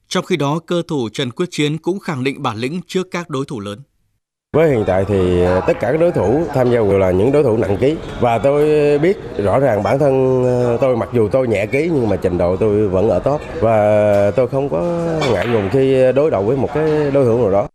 Trong khi đó, cơ thủ Trần Quyết Chiến cũng khẳng định bản lĩnh trước các đối thủ lớn. Với hiện tại thì tất cả các đối thủ tham gia đều là những đối thủ nặng ký và tôi biết rõ ràng bản thân tôi mặc dù tôi nhẹ ký nhưng mà trình độ tôi vẫn ở top và tôi không có ngại ngùng khi đối đầu với một cái đối thủ nào đó.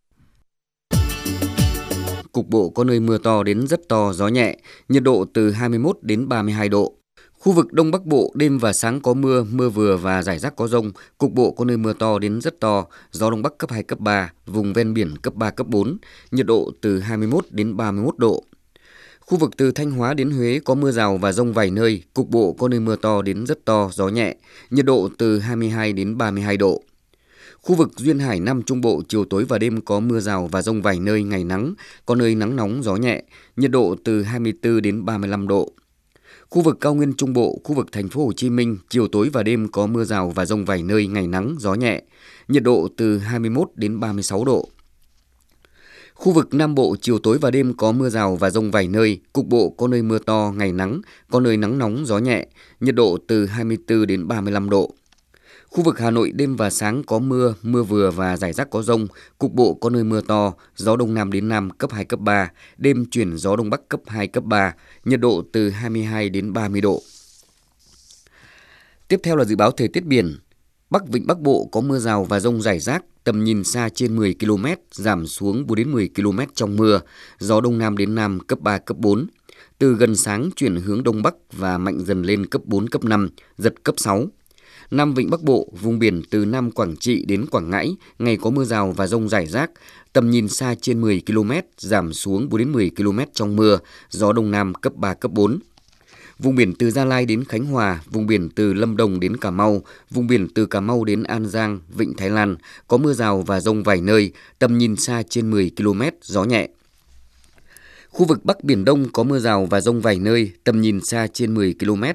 Cục bộ có nơi mưa to đến rất to, gió nhẹ, nhiệt độ từ 21 đến 32 độ. Khu vực Đông Bắc Bộ đêm và sáng có mưa, mưa vừa và rải rác có dông, cục bộ có nơi mưa to đến rất to, gió Đông Bắc cấp 2, cấp 3, vùng ven biển cấp 3, cấp 4, nhiệt độ từ 21 đến 31 độ. Khu vực từ Thanh Hóa đến Huế có mưa rào và dông vài nơi, cục bộ có nơi mưa to đến rất to, gió nhẹ, nhiệt độ từ 22 đến 32 độ. Khu vực Duyên Hải Nam Trung Bộ chiều tối và đêm có mưa rào và dông vài nơi, ngày nắng, có nơi nắng nóng gió nhẹ, nhiệt độ từ 24 đến 35 độ. Khu vực Cao Nguyên Trung Bộ, khu vực Thành phố Hồ Chí Minh chiều tối và đêm có mưa rào và dông vài nơi, ngày nắng gió nhẹ, nhiệt độ từ 21 đến 36 độ. Khu vực Nam Bộ chiều tối và đêm có mưa rào và dông vài nơi, cục bộ có nơi mưa to, ngày nắng, có nơi nắng nóng gió nhẹ, nhiệt độ từ 24 đến 35 độ. Khu vực Hà Nội đêm và sáng có mưa, mưa vừa và rải rác có dông, cục bộ có nơi mưa to, gió Đông Nam đến Nam cấp 2, cấp 3, đêm chuyển gió Đông Bắc cấp 2, cấp 3, nhiệt độ từ 22 đến 30 độ. Tiếp theo là dự báo thời tiết biển. Bắc Vịnh Bắc Bộ có mưa rào và dông rải rác, tầm nhìn xa trên 10 km, giảm xuống 4 đến 10 km trong mưa, gió Đông Nam đến Nam cấp 3, cấp 4. Từ gần sáng chuyển hướng Đông Bắc và mạnh dần lên cấp 4, cấp 5, giật cấp 6. Nam Vịnh Bắc Bộ, vùng biển từ Nam Quảng Trị đến Quảng Ngãi, ngày có mưa rào và dông rải rác, tầm nhìn xa trên 10 km, giảm xuống 4 đến 10 km trong mưa, gió Đông Nam cấp 3, cấp 4. Vùng biển từ Gia Lai đến Khánh Hòa, vùng biển từ Lâm Đồng đến Cà Mau, vùng biển từ Cà Mau đến An Giang, Vịnh Thái Lan, có mưa rào và dông vài nơi, tầm nhìn xa trên 10 km, gió nhẹ. Khu vực Bắc Biển Đông có mưa rào và dông vài nơi, tầm nhìn xa trên 10 km,